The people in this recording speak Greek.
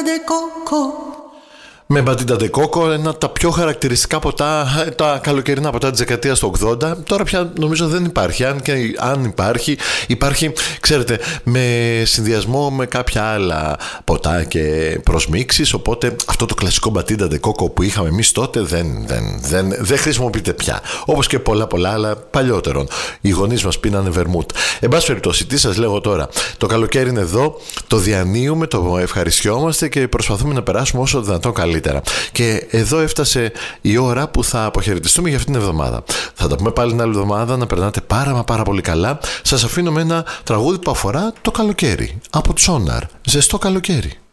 de coco. Με μπατίντα ντε κόκο, ένα από τα πιο χαρακτηριστικά ποτά, τα καλοκαιρινά ποτά της δεκαετίας του 80. Τώρα πια νομίζω δεν υπάρχει. Αν υπάρχει, ξέρετε, με συνδυασμό με κάποια άλλα ποτά και προσμίξεις. Οπότε αυτό το κλασικό μπατίντα ντε κόκο που είχαμε εμείς τότε δεν χρησιμοποιείται πια. Όπως και πολλά άλλα παλιότερων. Οι γονείς μας πίνανε βερμούτ. Εν πάση περιπτώσει, τι σας λέγω τώρα. Το καλοκαίρι είναι εδώ, το διανύουμε, το ευχαριστιόμαστε και προσπαθούμε να περάσουμε όσο δυνατόν καλύτερα. Και εδώ έφτασε η ώρα που θα αποχαιρετιστούμε για αυτήν την εβδομάδα. Θα τα πούμε πάλι την άλλη εβδομάδα, να περνάτε πάρα πολύ καλά. Σας αφήνω με ένα τραγούδι που αφορά το καλοκαίρι. Από τους Sonar. Ζεστό καλοκαίρι.